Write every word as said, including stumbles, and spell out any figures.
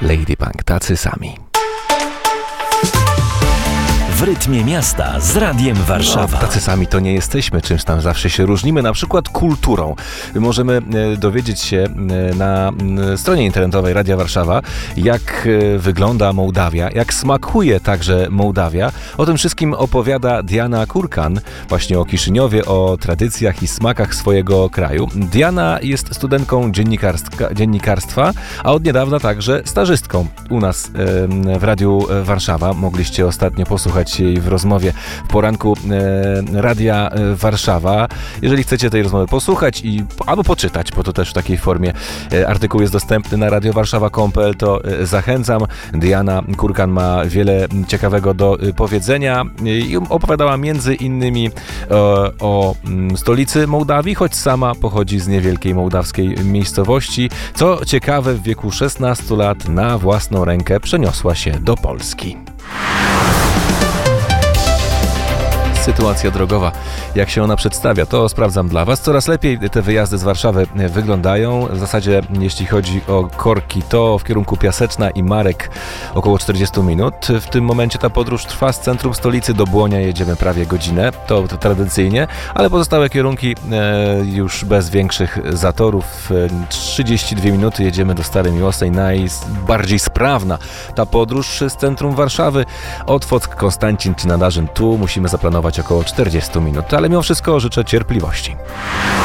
Ladypunk, tacy sami. W rytmie miasta z Radiem Warszawa. No, tacy sami to nie jesteśmy, czymś tam zawsze się różnimy, na przykład kulturą. Możemy dowiedzieć się na stronie internetowej Radia Warszawa, jak wygląda Mołdawia, jak smakuje także Mołdawia. O tym wszystkim opowiada Diana Kurkan, właśnie o Kiszyniowie, o tradycjach i smakach swojego kraju. Diana jest studentką dziennikarstwa, a od niedawna także stażystką u nas w Radiu Warszawa. Mogliście ostatnio posłuchać jej w rozmowie w poranku e, Radia Warszawa. Jeżeli chcecie tej rozmowy posłuchać i albo poczytać, bo to też w takiej formie e, artykuł jest dostępny na radio warszawa kropka com kropka p l, to e, zachęcam. Diana Kurkan ma wiele ciekawego do e, powiedzenia i opowiadała między innymi e, o m, stolicy Mołdawii, choć sama pochodzi z niewielkiej mołdawskiej miejscowości. Co ciekawe, w wieku szesnastu lat na własną rękę przeniosła się do Polski. Sytuacja drogowa, jak się ona przedstawia, to sprawdzam dla Was. Coraz lepiej te wyjazdy z Warszawy wyglądają. W zasadzie, jeśli chodzi o korki, to w kierunku Piaseczna i Marek około czterdzieści minut. W tym momencie ta podróż trwa z centrum stolicy do Błonia. Jedziemy prawie godzinę, to, to tradycyjnie, ale pozostałe kierunki e, już bez większych zatorów. trzydzieści dwie minuty jedziemy do Starej Miłosnej. Najbardziej sprawna ta podróż z centrum Warszawy. Otwock, Konstancin czy Nadarzyn. Tu musimy zaplanować około czterdzieści minut, ale mimo wszystko życzę cierpliwości.